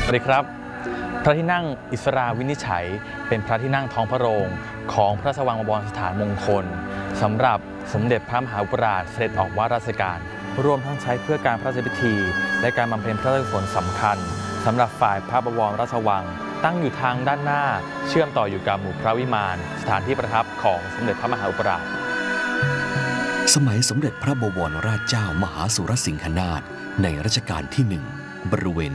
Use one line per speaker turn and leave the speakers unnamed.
สวัสดีครับพระที่นั่งอิสราวินิจฉัยเป็นพระที่นั่งท้องพระโรงของพระราชวังบวรสถานมงคลสำหรับสมเด็จพระมหาอุปราชเสด็จออกว่าราชการรวมทั้งใช้เพื่อการพระราชพิธีและการบำเพ็ญพระราชกุศลสำคัญสำหรับฝ่ายพระบวรราชวังตั้งอยู่ทางด้านหน้าเชื่อมต่ออยู่กับหมู่พระวิมานสถานที่ประทับของสมเด็จพระมหาอุปราช
สมัยสมเด็จพระบวรราชเจ้ามหาสุรสิงหนาถในรัชกาลที่ 1บริเวณ